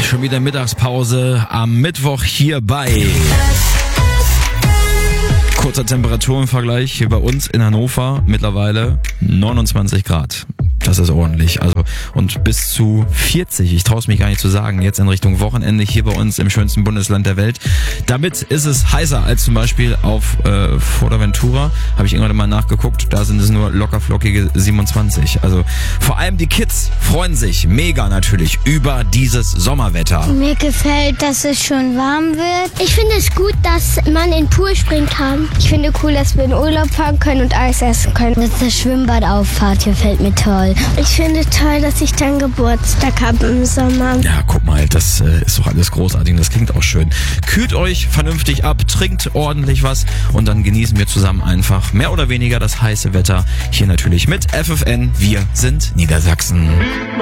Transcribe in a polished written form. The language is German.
Schon wieder Mittagspause am Mittwoch hier bei kurzer Temperaturenvergleich hier bei uns in Hannover. Mittlerweile 29 Grad. Das ist ordentlich. Also und bis zu 40, ich traue es mich gar nicht zu sagen, jetzt in Richtung Wochenende hier bei uns im schönsten Bundesland der Welt. Damit ist es heißer als zum Beispiel auf Fuerteventura. Habe ich irgendwann mal nachgeguckt. Da sind es nur lockerflockige 27. Also vor allem die Kids freuen sich mega natürlich über dieses Sommerwetter. Mir gefällt, dass es schon warm wird. Ich finde es gut, dass man in den Pool springen kann. Ich finde cool, dass wir in Urlaub fahren können und Eis essen können. Dass das Schwimmbad auffahrt, gefällt mir toll. Ich finde toll, dass ich dann Geburtstag habe im Sommer. Ja, guck mal, das ist doch alles großartig und das klingt auch schön. Kühlt euch vernünftig ab, trinkt ordentlich was und dann genießen wir zusammen einfach mehr oder weniger das heiße Wetter. Hier natürlich mit FFN. Wir sind Niedersachsen.